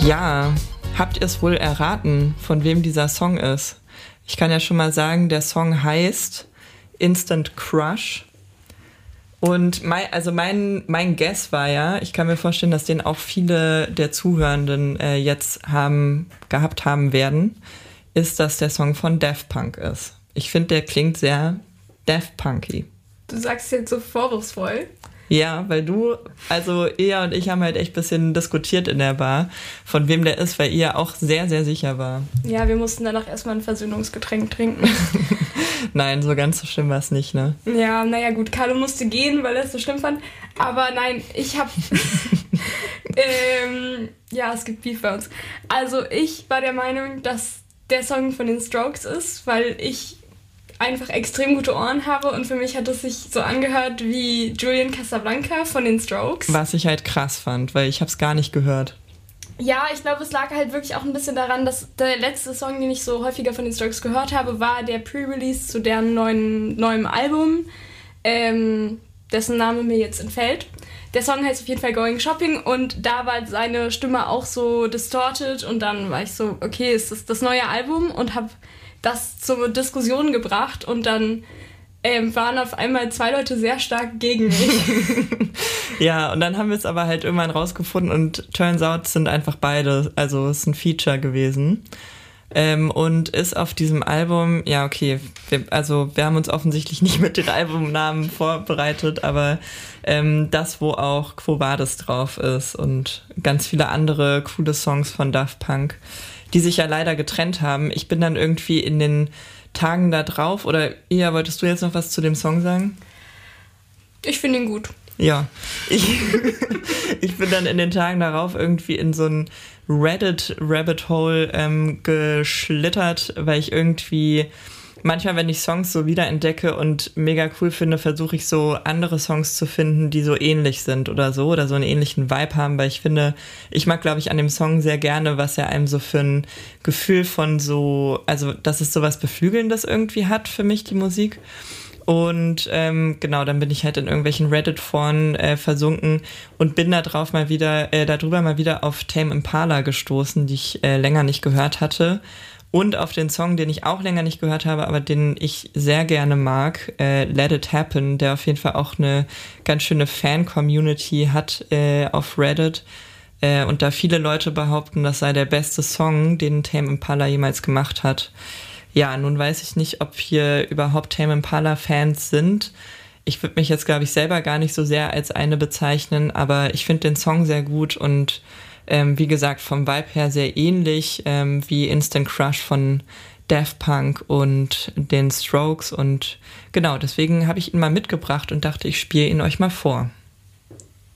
Ja, habt ihr es wohl erraten, von wem dieser Song ist? Ich kann ja schon mal sagen, der Song heißt Instant Crush. Und mein Guess war ja, ich kann mir vorstellen, dass den auch viele der Zuhörenden jetzt gehabt haben werden, ist, dass der Song von Daft Punk ist. Ich finde, der klingt sehr Daft Punky. Du sagst jetzt so vorwurfsvoll. Ja, weil ihr und ich haben halt echt ein bisschen diskutiert in der Bar, von wem der ist, weil ihr auch sehr, sehr sicher war. Ja, wir mussten danach erstmal ein Versöhnungsgetränk trinken. Nein, so ganz so schlimm war es nicht, ne? Ja, naja gut, Carlo musste gehen, weil er es so schlimm fand. Aber nein, ich hab... ja, es gibt Beef bei uns. Also ich war der Meinung, dass der Song von den Strokes ist, weil ich einfach extrem gute Ohren habe und für mich hat es sich so angehört wie Julian Casablanca von den Strokes. Was ich halt krass fand, weil ich hab's gar nicht gehört. Ja, ich glaube, es lag halt wirklich auch ein bisschen daran, dass der letzte Song, den ich so häufiger von den Strokes gehört habe, war der Pre-Release zu deren neuen Album, dessen Name mir jetzt entfällt. Der Song heißt auf jeden Fall Going Shopping und da war seine Stimme auch so distorted und dann war ich so, okay, ist das neue Album und habe das zur Diskussion gebracht und dann waren auf einmal 2 Leute sehr stark gegen mich. Ja, und dann haben wir es aber halt irgendwann rausgefunden und turns out sind einfach beide, also es ist ein Feature gewesen. Und ist auf diesem Album, ja okay, wir haben uns offensichtlich nicht mit den Albumnamen vorbereitet, aber das, wo auch Quo Vadis drauf ist und ganz viele andere coole Songs von Daft Punk, die sich ja leider getrennt haben. Ich bin dann irgendwie in den Tagen da drauf, oder Ia, wolltest du jetzt noch was zu dem Song sagen? Ich finde ihn gut. Ja, ich bin dann in den Tagen darauf irgendwie in so ein Reddit-Rabbit-Hole geschlittert, weil ich irgendwie manchmal, wenn ich Songs so wiederentdecke und mega cool finde, versuche ich so andere Songs zu finden, die so ähnlich sind oder so einen ähnlichen Vibe haben, weil ich finde, ich mag, glaube ich, an dem Song sehr gerne, was er einem so für ein Gefühl von so, also dass es so was Beflügelndes irgendwie hat für mich, die Musik. Und genau, dann bin ich halt in irgendwelchen Reddit-Foren versunken und bin darüber mal wieder auf Tame Impala gestoßen, die ich länger nicht gehört hatte. Und auf den Song, den ich auch länger nicht gehört habe, aber den ich sehr gerne mag, Let It Happen, der auf jeden Fall auch eine ganz schöne Fan-Community hat auf Reddit. Und da viele Leute behaupten, das sei der beste Song, den Tame Impala jemals gemacht hat. Ja, nun weiß ich nicht, ob hier überhaupt Tame Impala-Fans sind. Ich würde mich jetzt, glaube ich, selber gar nicht so sehr als eine bezeichnen, aber ich finde den Song sehr gut und wie gesagt, vom Vibe her sehr ähnlich wie Instant Crush von Daft Punk und den Strokes. Und genau, deswegen habe ich ihn mal mitgebracht und dachte, ich spiele ihn euch mal vor.